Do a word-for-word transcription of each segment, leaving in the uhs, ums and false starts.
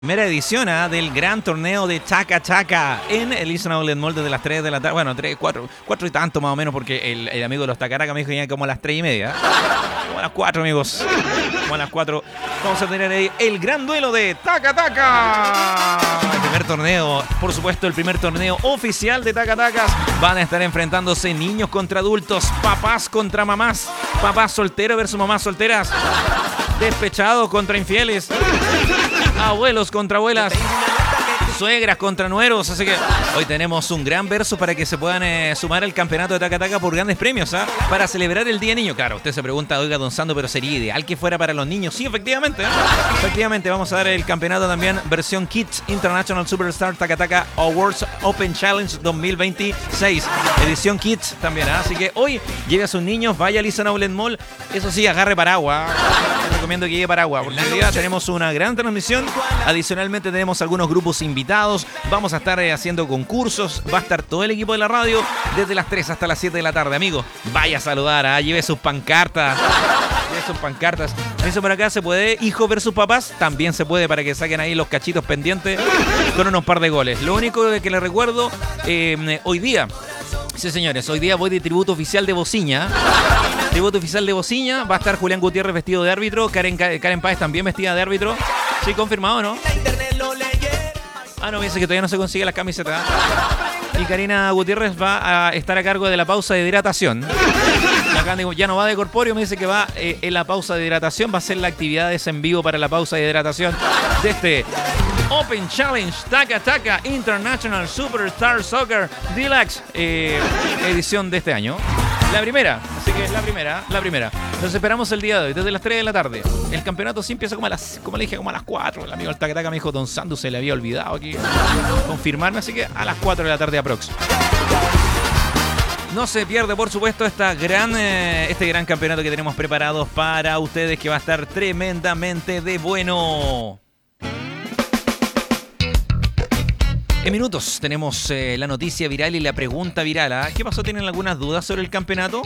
Primera edición ¿eh? del gran torneo de Chaca Chaca en el Eastern Outlet Mall desde las tres de la tarde. Bueno, tres, cuatro, cuatro y tanto más o menos, porque el, el amigo de los Tacaracas me dijo que ya como a las tres y media. Como a las cuatro, amigos. Como a las cuatro. Vamos a tener ahí el gran duelo de Taca Taca. El primer torneo, por supuesto, el primer torneo oficial de Taca Tacas. Van a estar enfrentándose niños contra adultos, papás contra mamás, papás solteros versus mamás solteras, despechados contra infieles, abuelos contra abuelas, suegras contra nueros. Así que hoy tenemos un gran verso para que se puedan eh, sumar al campeonato de Taca Taca por grandes premios, ¿ah? ¿eh? Para celebrar el Día Niño. Claro, usted se pregunta, oiga, don Sando, pero sería ideal que fuera para los niños. Sí, efectivamente, ¿eh? Efectivamente, vamos a dar el campeonato también versión Kids International Superstar Taca Taca Awards Open Challenge dos mil veintiséis. Edición Kids también, ¿eh? Así que hoy lleve a sus niños, vaya al Eastern Outlet Mall. Eso sí, agarre paraguas. Les recomiendo que lleve paraguas, porque hoy día tenemos una gran transmisión. Adicionalmente tenemos algunos grupos invitados. Vamos a estar eh, haciendo concursos. Va a estar todo el equipo de la radio desde las tres hasta las siete de la tarde. Amigo, vaya a saludar, ¿eh? Lleve sus pancartas. Lleve sus pancartas. Me dice por acá, ¿se puede hijos versus papás? También se puede, para que saquen ahí los cachitos pendientes con unos par de goles. Lo único que les recuerdo, eh, hoy día, sí señores, hoy día voy de tributo oficial de Bociña. Tributo oficial de Bociña. Va a estar Julián Gutiérrez vestido de árbitro. Karen, Karen Páez también vestida de árbitro. Sí, confirmado, ¿no? Ah, no, me dice que todavía no se consigue las camisetas. Y Karina Gutiérrez va a estar a cargo de la pausa de hidratación. Acá digo, ya no va de corpóreo, me dice que va eh, en la pausa de hidratación. Va a ser la actividades en vivo para la pausa de hidratación de este Open Challenge Taca Taca International Superstar Soccer Deluxe eh, edición de este año. La primera, así que es la primera, la primera. Nos esperamos el día de hoy, desde las tres de la tarde. El campeonato sí empieza como a las, como le dije, como a las cuatro. El amigo del Taca Taca me dijo, don Sandu, se le había olvidado aquí confirmarme, así que a las cuatro de la tarde aprox. No se pierde, por supuesto, esta gran, eh, este gran campeonato que tenemos preparados para ustedes, que va a estar tremendamente de bueno. En minutos tenemos eh, la noticia viral y la pregunta viral. ¿eh? ¿Qué pasó? ¿Tienen algunas dudas sobre el campeonato?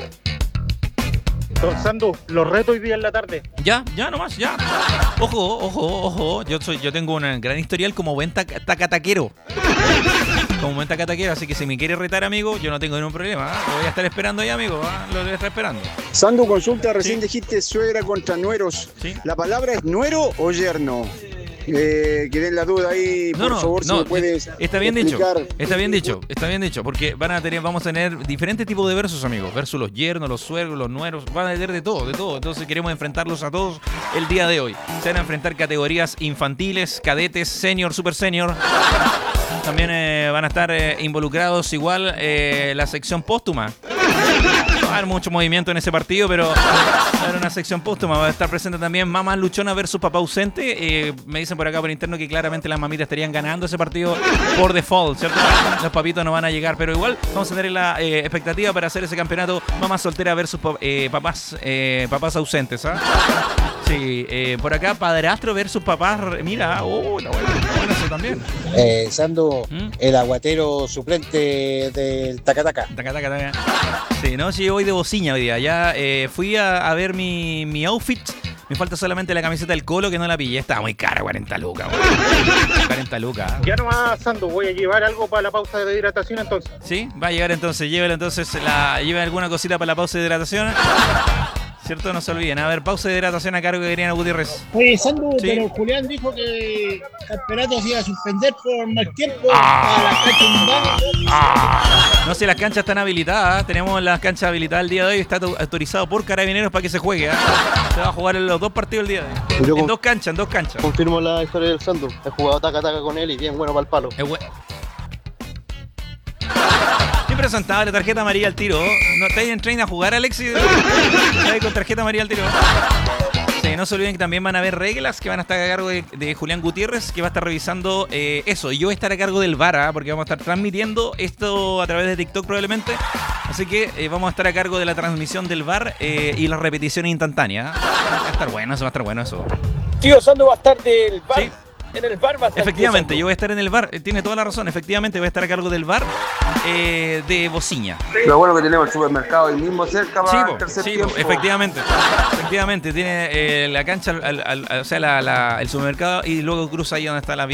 Don Sandu, los reto hoy día en la tarde. Ya, ya nomás, ya. Ojo, ojo, ojo. Yo soy, yo tengo un gran historial como buen tac- tacataquero. Como buen tacataquero, así que si me quiere retar, amigo, yo no tengo ningún problema. ¿eh? Lo voy a estar esperando ahí, amigo. ¿eh? Lo voy a estar esperando. Sandu, consulta, recién Sí. dijiste suegra contra nueros. Sí. ¿La palabra es nuero o yerno? Eh, que den la duda ahí, No, por no, favor, no, si me puedes está bien dicho, explicar. está bien dicho, está bien dicho, porque van a tener, vamos a tener diferentes tipos de versos, amigos, versus los yernos, los suegros, los nueros, van a tener de todo, de todo, entonces queremos enfrentarlos a todos el día de hoy. Se van a enfrentar categorías infantiles, cadetes, senior, super senior. También eh, van a estar eh, involucrados igual eh, la sección póstuma. No va a haber mucho movimiento en ese partido, pero va a haber una sección póstuma. Va a estar presente también mamá luchona versus papá ausente. Eh, me dicen por acá por interno que claramente las mamitas estarían ganando ese partido por default, ¿cierto? Los papitos no van a llegar, pero igual vamos a tener la eh, expectativa para hacer ese campeonato mamá soltera versus eh, papás, eh, papás ausentes, ¿ah? Sí, eh, por acá padrastro versus papás. Mira, oh, está bueno, está bueno eso también. Eh, Sando, ¿Mm? el aguatero suplente del Taca Taca. Taca, taca, taca. Sí, no, sí, yo voy de Bociña hoy día. Ya eh, fui a, a ver mi, mi outfit. Me falta solamente la camiseta del Colo, que no la pillé. Estaba muy cara, cuarenta lucas. cuarenta lucas. Ya nomás, Sandu, voy a llevar algo para la pausa de hidratación entonces. Sí, va a llegar entonces. Llévelo entonces. La, lleve alguna cosita para la pausa de hidratación. ¿Cierto? No se olviden. A ver, pausa de hidratación a cargo de Karina Gutiérrez. Oye, Sandu, Sí. pero Julián dijo que el campeonato se iba a suspender por mal tiempo Ah. a las canchas mundiales. No sé, las canchas están habilitadas. ¿eh? Tenemos las canchas habilitadas el día de hoy. Está auto- autorizado por Carabineros para que se juegue. ¿eh? Se va a jugar en los dos partidos el día de hoy. Yo En con- dos canchas, en dos canchas. Confirmo la historia del Sandu. He jugado taca taca con él y bien bueno para el palo. Es bue- Impresentable, tarjeta amarilla al tiro. ¿No estáis en train a jugar, Alexis? ¿Estáis con tarjeta amarilla al tiro? Sí, no se olviden que también van a haber reglas que van a estar a cargo de, de Julián Gutiérrez, que va a estar revisando eh, eso. Y yo voy a estar a cargo del V A R, ¿ah? Porque vamos a estar transmitiendo esto a través de TikTok probablemente. Así que eh, vamos a estar a cargo de la transmisión del V A R eh, y las repeticiones instantáneas. ¿ah? Va a estar bueno, eso va a estar bueno eso. Tío Sandu va a estar del bar. Sí. En el bar va a estar Efectivamente, tío yo voy a estar en el bar. eh, Tiene toda la razón. Efectivamente, voy a estar a cargo del bar eh, de Bociña. Lo bueno que tenemos el supermercado ahí mismo cerca Sí, para po, el tercer sí, po, tiempo. efectivamente. Efectivamente, tiene eh, la cancha, al- al- al- o sea, la- la- el supermercado y luego cruza ahí donde está la